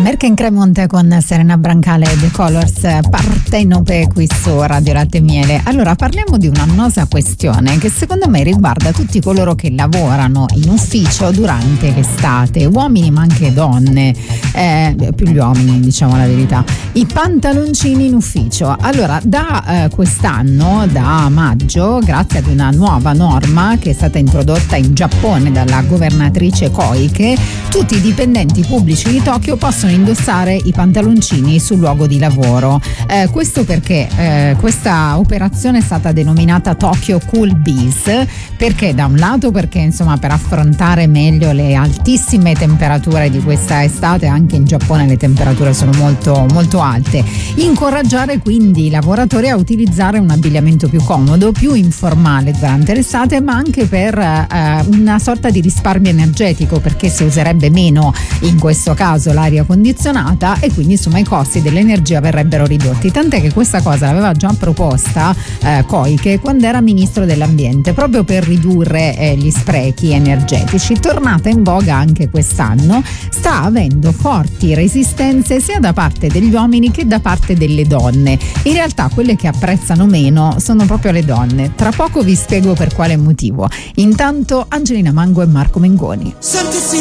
Merken Cremonte con Serena Brancale e The Colors, Partenope qui su Radio Latte e Miele. Allora parliamo di un'annosa questione che secondo me riguarda tutti coloro che lavorano in ufficio durante l'estate, uomini ma anche donne, più gli uomini, diciamo la verità. I pantaloncini in ufficio. Allora da quest'anno, da maggio, grazie ad una nuova norma che è stata introdotta in Giappone dalla governatrice Koike, tutti i dipendenti pubblici di Tokyo possono indossare i pantaloncini sul luogo di lavoro. Questo perché questa operazione è stata denominata Tokyo Cool Breeze, perché da un lato perché insomma per affrontare meglio le altissime temperature di questa estate, anche in Giappone le temperature sono molto molto alte, incoraggiare quindi i lavoratori a utilizzare un abbigliamento più comodo, più informale durante l'estate, ma anche per una sorta di risparmio energetico, perché si userebbe meno in questo caso l'aria condizionata e quindi insomma i costi dell'energia verrebbero ridotti, tant'è che questa cosa l'aveva già proposta Koike quando era ministro dell'ambiente, proprio per ridurre gli sprechi energetici. Tornata in voga anche quest'anno, sta avendo forti resistenze sia da parte degli uomini che da parte delle donne. In realtà quelle che apprezzano meno sono proprio le donne. Tra poco vi spiego per quale motivo. Intanto Angelina Mango e Marco Mengoni. Senti, sì,